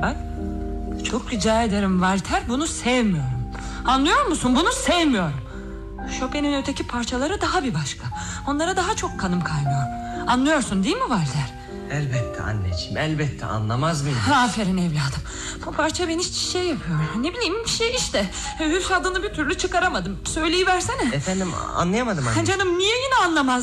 Bak, çok rica ederim Walter, bunu sevmiyorum. Anlıyor musun? Bunu sevmiyorum. Chopin'in öteki parçaları daha bir başka. Onlara daha çok kanım kaynıyor. Anlıyorsun değil mi Walter? Elbette anneciğim, elbette, anlamaz mıyım? Aferin evladım. Bu parça beni şey yapıyor. Ne bileyim, bir şey işte. Adını bir türlü çıkaramadım. Söyleyiversene. Efendim, anlayamadım anneciğim. Canım, niye yine anlamaz?